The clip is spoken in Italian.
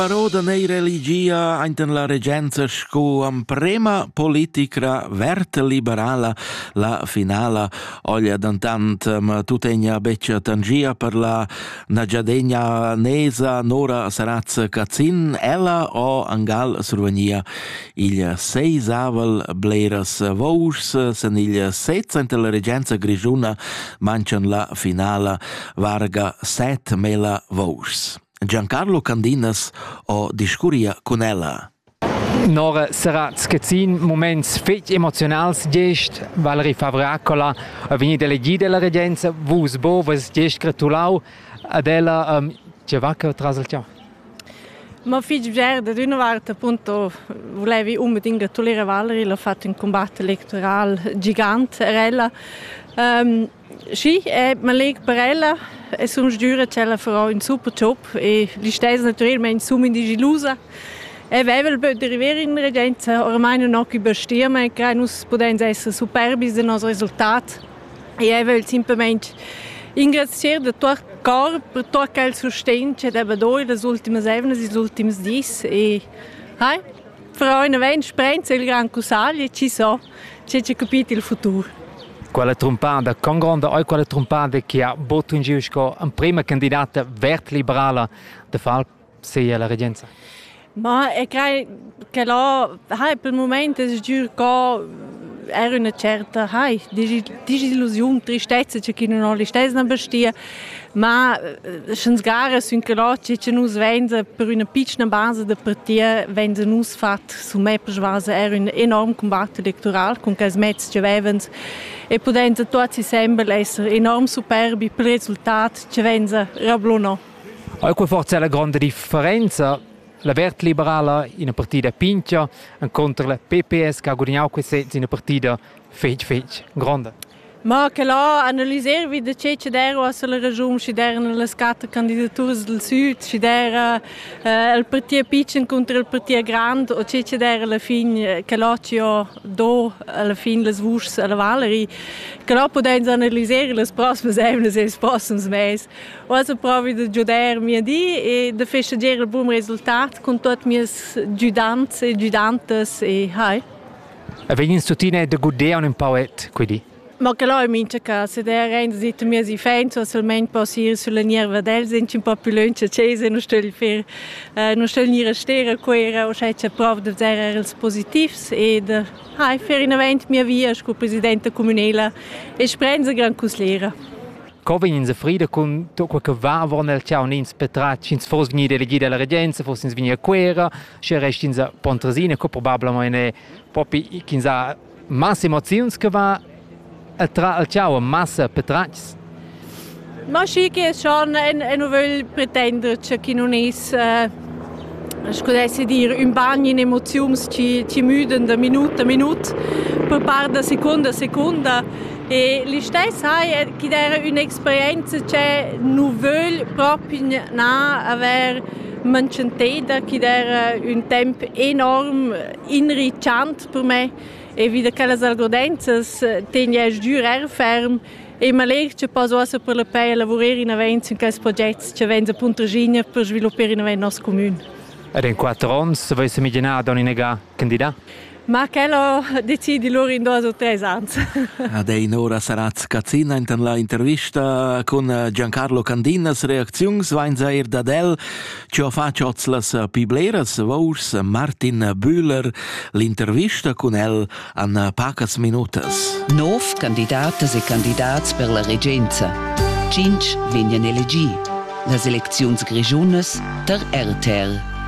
Roda nei religia in la regenza sco prima politica vert liberala la finala oglia dantant tutegna beccia tangia per la nagiadegna nesa Nora Saraz Cazin ella o angal survenia il 6 avel bleras vous sen il 7 in la regenza grigiuna mancian la finala varga 7 mela vous. Giancarlo Candinas o discuria con ella. Nora Saraz Cazin, moments fetch emozionals gest, Valerie Favracola, a venire deleghi della regenza, vus bo, vas gest gratulau, ad ella, Giavacca trasal ciao. Ma fitch verde, d'una parte appunto volevi unbedingt gratulare Valerie, l'ha fatto un combatto elettorale gigante, ella. Sì, ma leg per ella e sono sicura che ella farà un super job e gli stessi naturalmente sono disillusa e aveva di arrivare in regenza ormai non ho più bestia ma che noi possiamo essere superbi del nostro risultato e aveva semplicemente ringraziare di tutto il cuore per tutto quel sostegno che abbiamo dato nelle ultime settimane, nelle ultime 10 e farò una venta speranza il gran Cusaglia e ci so che ci capito il futuro. Quella trompata, con grande oi quella trompata che ha botto in giusco un prima candidata vert liberale de fal sia la regenza. Ma e che là, per il momento è giuro che era una certa disillusione, tristezza che non ho le stesse bestia, ma sono gare su che là che ci nos vende per una piccola base di partita vende nos fatto su me per svasa era un enorme combatto elettorale con che mezzi che avevano e potendo tutti sembra essere enorme superbi per il risultato che vende rablono. Ecco forse la grande differenza. La vert liberale in una partita pincha contro la PPS che ha guadagnato questa in una partita fece grande. Ma che là analizzare vide c'è c'era sulla regione c'erano le 4 candidature del sud c'era il partito piccolo contro il partito grande o c'era alla fine che là c'è do alla fine le svus alla Valerie che là possiamo analizzare le prossime settimane e i prossimi mesi o provi di giudare mia di e di festeggiare il buon risultato con tutti i miei giudanti e giudantes e hai. E vedi in sottine di godere un po' quindi. Ma che là mince che se der rende sitte mir si fens o solmente passire sulla nierva del sind un po' più lunch accese non stel fer non stel nire stera quera o c'è prov de zero els positivs e de fer in event mia via sco presidente comunale e sprenze gran cuslera. Come in zufrieden con tutto quel che va nel ciao nins petrac ins fos vini deleghi della regenza fos ins vini a quera c'è resti in Pontresina che probabilmente proprio kinza masse emozioni che va al ciao massa petracs. Ma sì che schon non vuol pretendere che non è scusate dire un bagno in emozioni ci muden da minuto a minuto per parte da seconda a seconda e li stessi hai che era un'esperienza che non vuol proprio avere mangianteda che era un tempo enorme inricciante per me e vide che le algodenze tengono giù ferm e mi lega che posso per la PEI lavorare in avanti in questi progetti che vengono a Pontresina per sviluppare in avanti il nostro comune. Ed in 4 anni vuoi se immaginare da un candidato? Ma che lo decidi loro in 2 o 3 anni. Adei Nora Saraz Cazin in la intervista con Giancarlo Candinas reaczions vainza dadel ci ho fatto las pibleras vous Martin Bühler l'intervista con el an pacas minutas. 9 candidates e candidats per la regenza. 5 vengono elegi. Las eleczions grigiunas ter RTR.